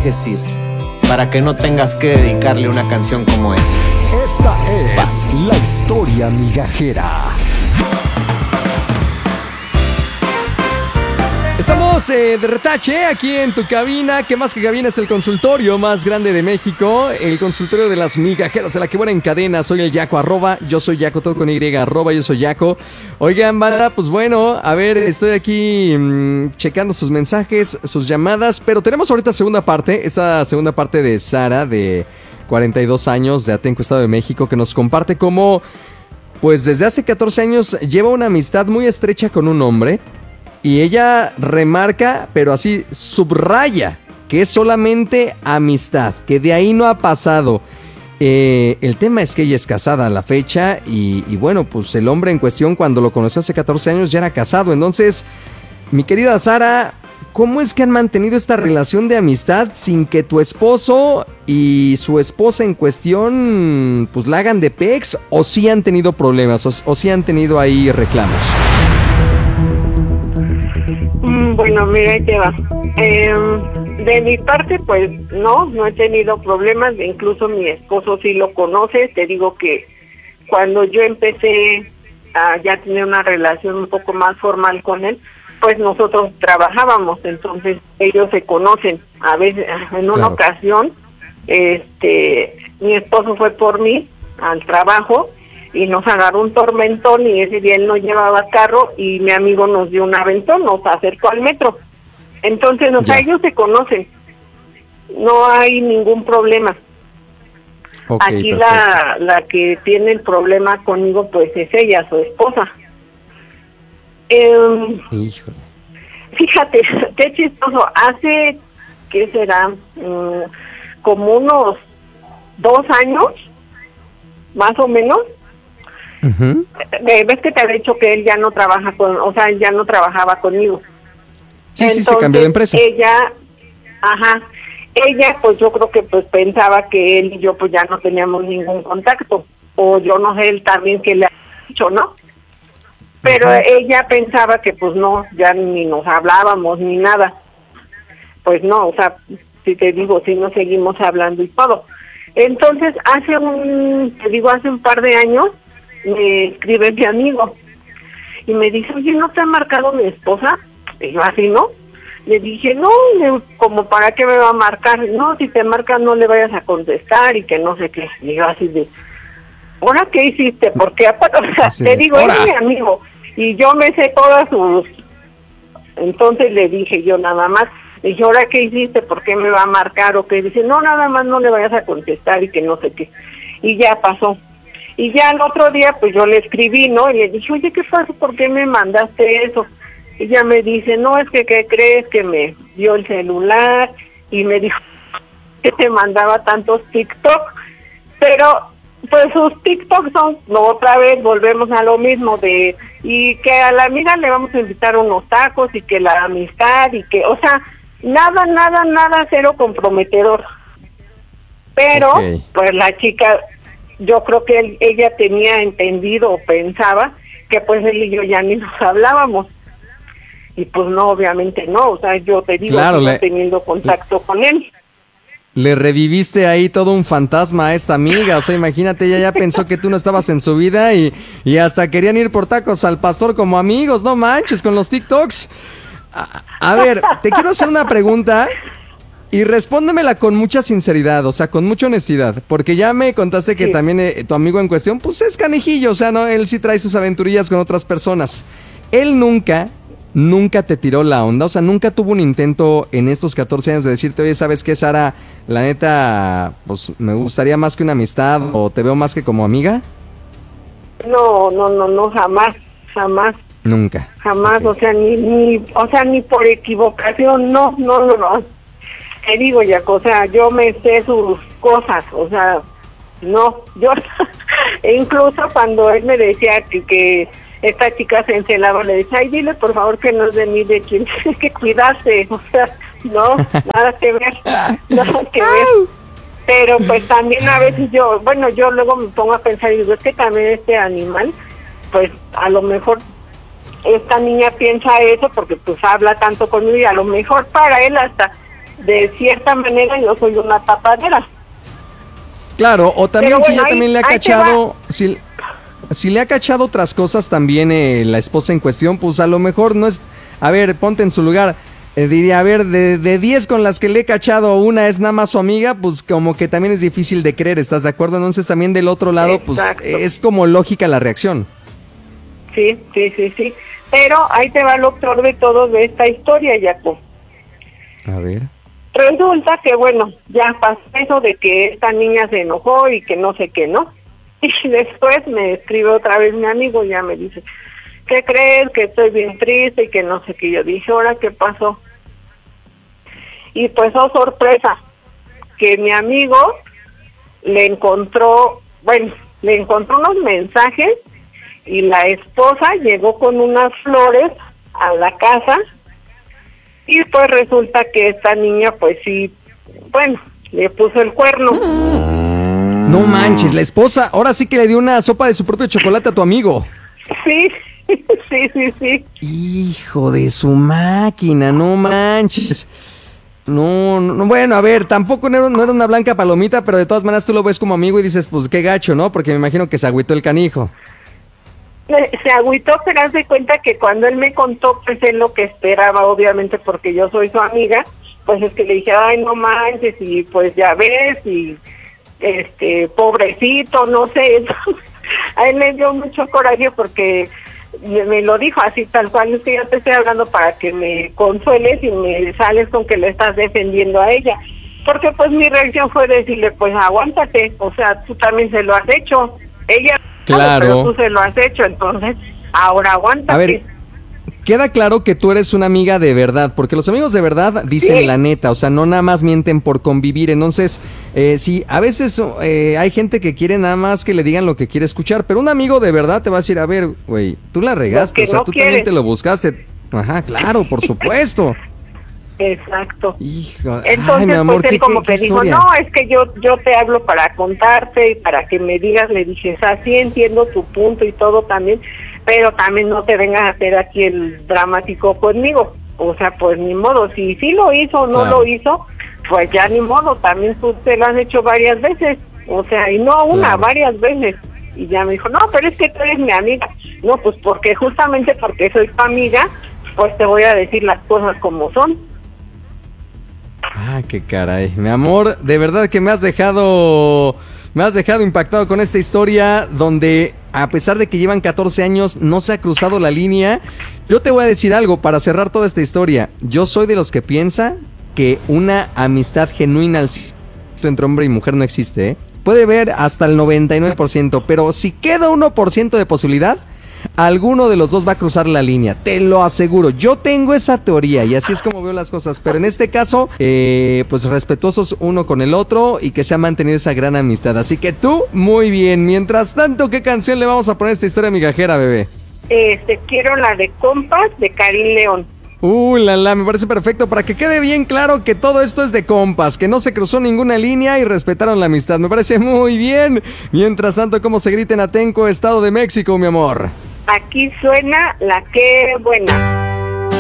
dejes ir, para que no tengas que dedicarle una canción como esta. Esta es la historia migajera. Estamos de retache aquí en tu cabina, que más que cabina es el consultorio más grande de México, el consultorio de las migajeras de la que buena en cadena. Soy el Yaco, yo soy Yaco, todo con Y, yo soy Yaco. Oigan, banda, pues bueno, a ver, estoy aquí checando sus mensajes, sus llamadas, pero tenemos ahorita esta segunda parte de Sara, de 42 años, de Atenco, Estado de México, que nos comparte cómo, pues desde hace 14 años lleva una amistad muy estrecha con un hombre. Y ella remarca, pero así subraya, que es solamente amistad, que de ahí no ha pasado. El tema es que ella es casada a la fecha y bueno, pues el hombre en cuestión cuando lo conoció hace 14 años ya era casado. Entonces, mi querida Sara, ¿cómo es que han mantenido esta relación de amistad sin que tu esposo y su esposa en cuestión pues la hagan de pex? ¿O sí han tenido problemas o sí han tenido ahí reclamos? Bueno, mira, ahí te va. De mi parte, pues no he tenido problemas. Incluso mi esposo sí lo conoce. Te digo que cuando yo empecé a ya tener una relación un poco más formal con él, pues nosotros trabajábamos, entonces ellos se conocen. A veces, en una ocasión, mi esposo fue por mí al trabajo y nos agarró un tormentón y ese día él no llevaba carro y mi amigo nos dio un aventón, nos acercó al metro. Entonces, ellos se conocen, no hay ningún problema. Okay, aquí la que tiene el problema conmigo pues es ella, su esposa. Híjole. Fíjate, qué chistoso, hace, ¿qué será? Como unos 2 años, más o menos. Uh-huh. Ves que te había dicho que él ya no trabaja ya no trabajaba conmigo. Sí, entonces, sí, se cambió de empresa. Ella, pues yo creo que pues pensaba que él y yo pues ya no teníamos ningún contacto, o yo no sé él también que le ha dicho, ¿no? Pero ella pensaba que pues no, ya ni nos hablábamos ni nada. Pues no, si te digo, si nos seguimos hablando y todo. Entonces hace un par de años me escribe mi amigo y me dice, oye, ¿no te ha marcado mi esposa? Y yo así, ¿no? Le dije, no, como para qué me va a marcar, no, si te marca no le vayas a contestar y que no sé qué. Y yo así de, ¿ahora qué hiciste? Porque te digo, él es mi amigo y yo me sé todas sus... Entonces le dije yo nada más, le dije, ¿ahora qué hiciste? ¿Por qué me va a marcar? O qué, dice, no, nada más no le vayas a contestar y que no sé qué. Y ya pasó. Y ya el otro día pues yo le escribí, ¿no? Y le dije, oye, ¿qué pasó? ¿Por qué me mandaste eso? Y ella me dice, no, es que, ¿qué crees? Que me dio el celular y me dijo que te mandaba tantos TikTok, pero pues sus TikTok son, otra vez volvemos a lo mismo y que a la amiga le vamos a invitar unos tacos y que la amistad y que, nada, cero comprometedor. Pero, pues la chica, yo creo que ella tenía entendido o pensaba que pues él y yo ya ni nos hablábamos. Y pues no, obviamente no, yo te digo, claro, que teniendo contacto con él. Le reviviste ahí todo un fantasma a esta amiga, imagínate, ella ya pensó que tú no estabas en su vida y hasta querían ir por tacos al pastor como amigos, no manches, con los TikToks. A ver, te quiero hacer una pregunta y respóndemela con mucha sinceridad, con mucha honestidad, porque ya me contaste que también tu amigo en cuestión, pues es canijillo, no, él sí trae sus aventurillas con otras personas. Él nunca te tiró la onda, nunca tuvo un intento en estos 14 años de decirte, oye, ¿sabes qué, Sara? La neta, pues me gustaría más que una amistad o te veo más que como amiga. No, jamás. Nunca. Jamás, ni por equivocación, no. Te digo, Yaco, yo me sé sus cosas, no, yo, incluso cuando él me decía que esta chica se encelaba, le decía, ay, dile por favor que no es de mí, de quien tiene que cuidarse, no, nada que ver. Pero pues también a veces yo luego me pongo a pensar y digo, es que también este animal, pues a lo mejor esta niña piensa eso porque pues habla tanto conmigo y a lo mejor para él hasta de cierta manera yo soy una tapadera. Claro, o también Pero si bueno, ella también le ha ahí te cachado, si le ha cachado otras cosas también la esposa en cuestión, pues a lo mejor no es, a ver, ponte en su lugar, diría, a ver, de 10 con las que le he cachado, una es nada más su amiga, pues como que también es difícil de creer, ¿estás de acuerdo? Entonces también del otro lado, Exacto. pues es como lógica la reacción. Sí. Pero ahí te va lo peor de todo de esta historia, Jaco. A ver. Resulta que, bueno, ya pasó eso de que esta niña se enojó y que no sé qué, ¿no? Y después me escribe otra vez mi amigo y ya me dice, ¿qué crees? Que estoy bien triste y que no sé qué. Yo dije, ¿ahora qué pasó? Y pues, oh sorpresa, que mi amigo le encontró unos mensajes y la esposa llegó con unas flores a la casa y pues resulta que esta niña pues sí, bueno, le puso el cuerno. No manches, la esposa ahora sí que le dio una sopa de su propio chocolate a tu amigo. Sí, sí. Hijo de su máquina, no manches. No, bueno, a ver, tampoco no era una blanca palomita, pero de todas maneras tú lo ves como amigo y dices, pues qué gacho, ¿no? Porque me imagino que se agüitó el canijo. Se agüitó, pero haz de cuenta que cuando él me contó, pues él lo que esperaba, obviamente, porque yo soy su amiga, pues es que le dije, ay, no manches, y pues ya ves, y pobrecito, no sé, a él le dio mucho coraje porque me lo dijo así tal cual, es que yo te estoy hablando para que me consueles y me sales con que le estás defendiendo a ella, porque pues mi reacción fue decirle, pues aguántate, o sea, tú también se lo has hecho, ella claro, pero tú se lo has hecho, entonces ahora aguántate. A ver, queda claro que tú eres una amiga de verdad, porque los amigos de verdad dicen Sí. la neta, o sea, no nada más mienten por convivir. Entonces, sí, a veces hay gente que quiere nada más que le digan lo que quiere escuchar, pero un amigo de verdad te va a decir, a ver, güey, tú la regaste, Lo que o sea, no tú quieres. también te lo buscaste. Ajá, claro, por supuesto. Exacto. Hijo, Entonces, ay, mi amor, pues él como qué que dijo, historia. no, es que yo te hablo para contarte y para que me digas, le dije, o sea, sí entiendo tu punto y todo también, pero también no te vengas a hacer aquí el dramático conmigo. O sea, pues ni modo, si sí lo hizo o no Claro. lo hizo, pues ya ni modo, también tú te lo has hecho varias veces. O sea, y no una, Claro. varias veces. Y ya me dijo, no, pero es que tú eres mi amiga. No, pues justamente porque soy tu amiga, pues te voy a decir las cosas como son. Ah, qué caray. Mi amor, de verdad que me has dejado impactado con esta historia donde, a pesar de que llevan 14 años, no se ha cruzado la línea. Yo te voy a decir algo para cerrar toda esta historia. Yo soy de los que piensa que una amistad genuina entre hombre y mujer no existe, ¿eh? Puede haber hasta el 99%, pero si queda 1% de posibilidad, alguno de los dos va a cruzar la línea, te lo aseguro. Yo tengo esa teoría y así es como veo las cosas, pero en este caso, pues respetuosos uno con el otro y que se ha mantenido esa gran amistad. Así que tú, muy bien. Mientras tanto, ¿qué canción le vamos a poner a esta historia migajera, bebé? Quiero la de Compas de Karim León. Me parece perfecto para que quede bien claro que todo esto es de compas, que no se cruzó ninguna línea y respetaron la amistad. Me parece muy bien. Mientras tanto, ¿cómo se grita en Atenco, Estado de México, mi amor? Aquí suena la que buena.